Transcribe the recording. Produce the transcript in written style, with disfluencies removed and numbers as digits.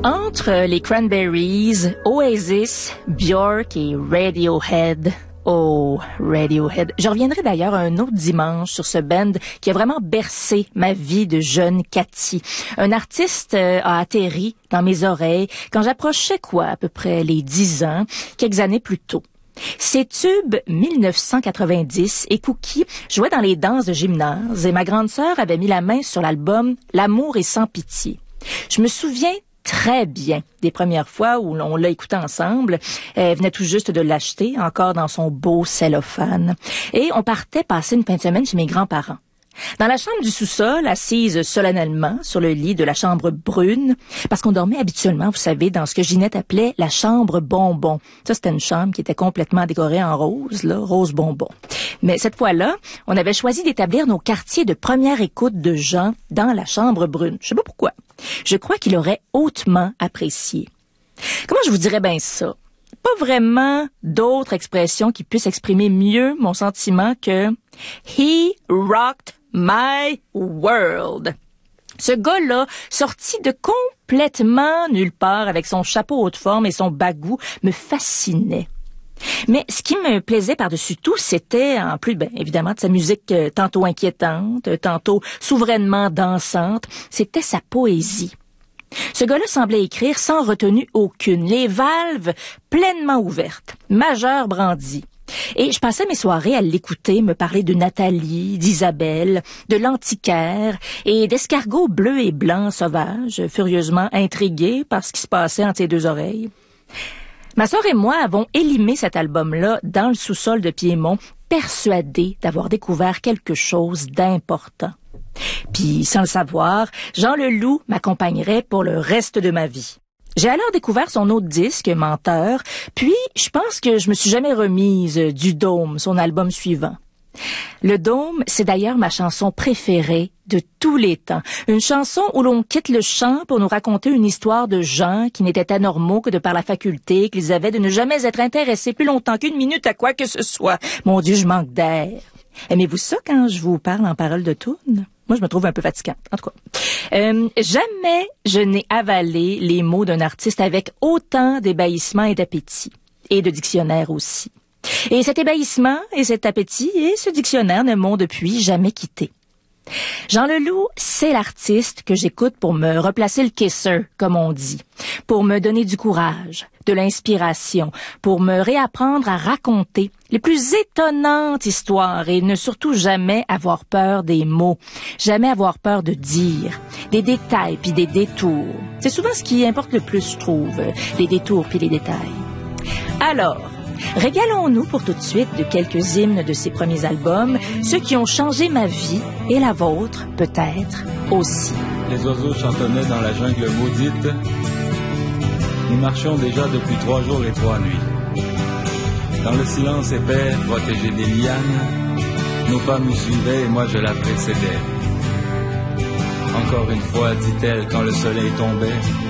Entre les Cranberries, Oasis, Björk et Radiohead. Oh, Radiohead. Je reviendrai d'ailleurs un autre dimanche sur ce band qui a vraiment bercé ma vie de jeune Cathy. Un artiste a atterri dans mes oreilles quand j'approchais à peu près les 10 ans, quelques années plus tôt. Ces tubes 1990 et Cookie jouaient dans les danses de gymnase et ma grande sœur avait mis la main sur l'album L'amour est sans pitié. Je me souviens très bien des premières fois où on l'a écouté ensemble. Elle venait tout juste de l'acheter, encore dans son beau cellophane. Et on partait passer une fin de semaine chez mes grands-parents. Dans la chambre du sous-sol, assise solennellement sur le lit de la chambre brune, parce qu'on dormait habituellement, vous savez, dans ce que Ginette appelait la chambre bonbon. Ça, c'était une chambre qui était complètement décorée en rose, là, rose bonbon. Mais cette fois-là, on avait choisi d'établir nos quartiers de première écoute de Jean dans la chambre brune. Je sais pas pourquoi. Je crois qu'il aurait hautement apprécié. Comment je vous dirais bien ça? Pas vraiment d'autres expressions qui puissent exprimer mieux mon sentiment que « He rocked my world ». Ce gars-là, sorti de complètement nulle part avec son chapeau haute forme et son bagou, me fascinait. Mais ce qui me plaisait par-dessus tout, c'était, en plus, évidemment, de sa musique tantôt inquiétante, tantôt souverainement dansante, c'était sa poésie. Ce gars-là semblait écrire sans retenue aucune, les valves pleinement ouvertes, majeur brandi. Et je passais mes soirées à l'écouter me parler de Nathalie, d'Isabelle, de l'antiquaire et d'escargots bleus et blancs sauvages, furieusement intrigués par ce qui se passait entre ses deux oreilles. Ma sœur et moi avons élimé cet album-là dans le sous-sol de Piémont, persuadés d'avoir découvert quelque chose d'important. Puis, sans le savoir, Jean Leloup m'accompagnerait pour le reste de ma vie. J'ai alors découvert son autre disque, Menteur, puis je pense que je me suis jamais remise du Dôme, son album suivant. Le Dôme, c'est d'ailleurs ma chanson préférée de tous les temps. Une chanson où l'on quitte le chant pour nous raconter une histoire de gens qui n'étaient anormaux que de par la faculté qu'ils avaient de ne jamais être intéressés plus longtemps qu'une minute à quoi que ce soit. Mon Dieu, je manque d'air. Aimez-vous ça quand je vous parle en paroles de tourne? Moi, je me trouve un peu fatigante, en tout cas. Jamais je n'ai avalé les mots d'un artiste avec autant d'ébahissement et d'appétit. Et de dictionnaire aussi. Et cet ébahissement et cet appétit et ce dictionnaire ne m'ont depuis jamais quitté. Jean Leloup, c'est l'artiste que j'écoute pour me replacer le caisseur, comme on dit, pour me donner du courage, de l'inspiration, pour me réapprendre à raconter les plus étonnantes histoires et ne surtout jamais avoir peur des mots, jamais avoir peur de dire, des détails puis des détours. C'est souvent ce qui importe le plus, je trouve, les détours puis les détails. Alors, régalons-nous pour tout de suite de quelques hymnes de ses premiers albums, ceux qui ont changé ma vie et la vôtre, peut-être, aussi. Les oiseaux chantonnaient dans la jungle maudite. Nous marchions déjà depuis 3 jours et 3 nuits. Dans le silence épais, protégé des lianes, nos pas nous suivaient et moi je la précédais. Encore une fois, dit-elle, quand le soleil tombait,